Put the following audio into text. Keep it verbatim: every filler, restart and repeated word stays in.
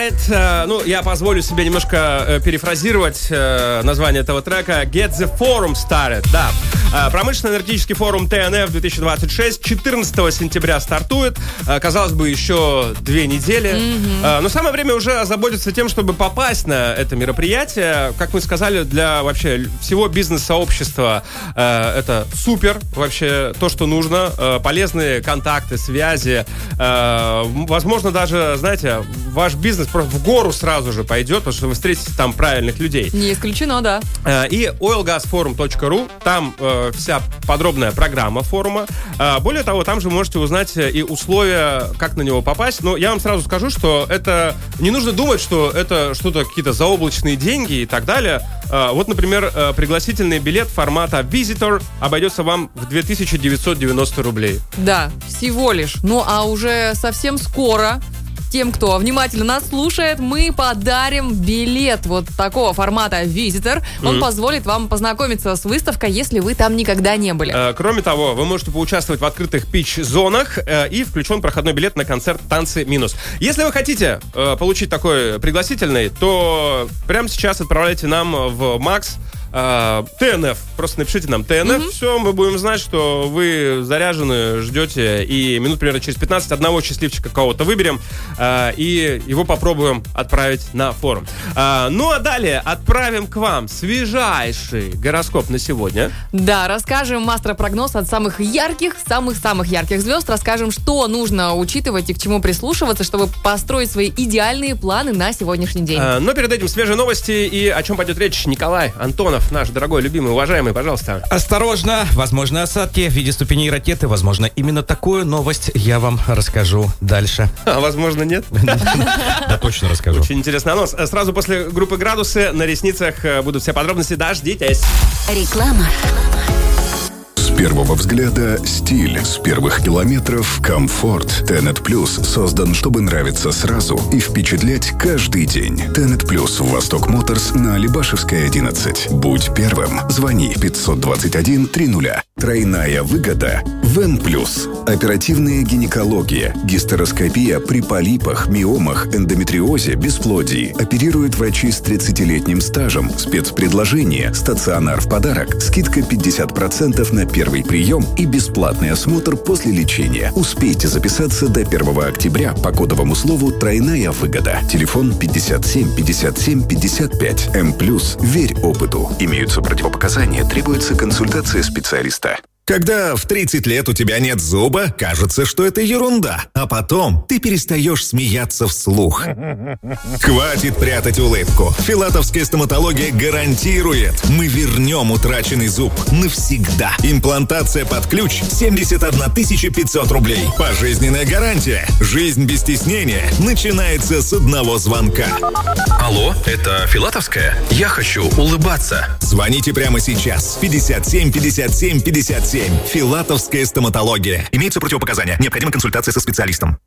Ну, я позволю себе немножко э, перефразировать э, название этого трека. Get the Forum Started, да. Э, Промышленно-энергетический форум тэ эн эф две тысячи двадцать шесть четырнадцатого сентября стартует. Э, казалось бы, еще две недели. Mm-hmm. Э, но самое время уже озаботиться тем, чтобы попасть на это мероприятие. Как мы сказали, для вообще всего бизнес-сообщества э, это супер. Вообще то, что нужно. Э, полезные контакты, связи. Э, возможно, даже, знаете, ваш бизнес просто в гору сразу же пойдет, потому что вы встретите там правильных людей. Не исключено, да. И ойл газ форум точка ру, там э, вся подробная программа форума. Э, более того, там же вы можете узнать и условия, как на него попасть. Но я вам сразу скажу, что это... Не нужно думать, что это что-то, какие-то заоблачные деньги и так далее. Э, вот, например, э, пригласительный билет формата Visitor обойдется вам в две тысячи девятьсот девяносто рублей. Да, всего лишь. Ну, а уже совсем скоро... Тем, кто внимательно нас слушает, мы подарим билет вот такого формата Visitor. Он mm-hmm. позволит вам познакомиться с выставкой, если вы там никогда не были. Э, кроме того, вы можете поучаствовать в открытых питч-зонах э, и включен проходной билет на концерт «Танцы минус». Если вы хотите э, получить такой пригласительный, то прямо сейчас отправляйте нам в Макс Uh, тэ эн эф. Просто напишите нам тэ эн эф, mm-hmm. все, мы будем знать, что вы заряжены, ждете, и минут примерно через пятнадцать одного счастливчика кого-то выберем, uh, и его попробуем отправить на форум. Uh, ну а далее отправим к вам свежайший гороскоп на сегодня. Да, расскажем астропрогноз от самых ярких, самых-самых ярких звезд, расскажем, что нужно учитывать и к чему прислушиваться, чтобы построить свои идеальные планы на сегодняшний день. Uh, но перед этим свежие новости, и о чем пойдет речь. Николай Антонов, наш дорогой, любимый, уважаемый, пожалуйста. Осторожно, возможно осадки в виде ступеней ракеты. Возможно, именно такую новость я вам расскажу дальше. А возможно, нет? Да, точно расскажу. Очень интересный анонс. Сразу после группы «Градусы» на ресницах будут все подробности. Дождитесь. Реклама. С первого взгляда стиль, с первых километров комфорт. Тенет Плюс создан, чтобы нравиться сразу и впечатлять каждый день. Тенет Плюс в Восток Моторс на Либашевская, одиннадцать. Будь первым. Звони пятьсот двадцать один триста. Тройная выгода. Вен Плюс. Оперативная гинекология, гистероскопия при полипах, миомах, эндометриозе, бесплодии. Оперируют врачи с тридцатилетним стажем. Спецпредложение. Стационар в подарок. Скидка пятьдесят процентов на первый прием и бесплатный осмотр после лечения. Успейте записаться до первого октября по кодовому слову «Тройная выгода». Телефон пятьдесят семь пятьдесят семь пятьдесят пять. М+. Верь опыту. Имеются противопоказания, требуется консультация специалиста. Когда в тридцать лет у тебя нет зуба, кажется, что это ерунда. А потом ты перестаешь смеяться вслух. Хватит прятать улыбку. Филатовская стоматология гарантирует, мы вернем утраченный зуб навсегда. Имплантация под ключ семьдесят одна тысяча пятьсот рублей. Пожизненная гарантия. Жизнь без стеснения начинается с одного звонка. Алло, это Филатовская? Я хочу улыбаться. Звоните прямо сейчас. пятьдесят семь пятьдесят семь пятьдесят семь. Филатовская стоматология. Имеются противопоказания. Необходима консультация со специалистом.